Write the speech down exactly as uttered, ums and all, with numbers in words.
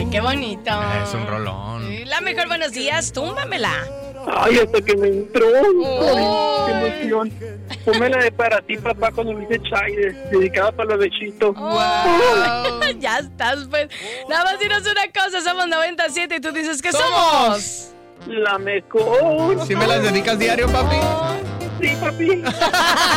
qué bonito. Es un rolón. Sí, la mejor, buenos días, túmbamela. Ay, hasta que me entró. Oh. Ay, qué emoción. Pónmela de para ti, papá, cuando me dice Chaide, dedicada para los bechitos. Oh. Ya estás, pues. Nada más dinos una cosa, somos noventa y siete y tú dices que somos. Somos La mejor. ¿Sí me las dedicas diario, papi? Sí, papi.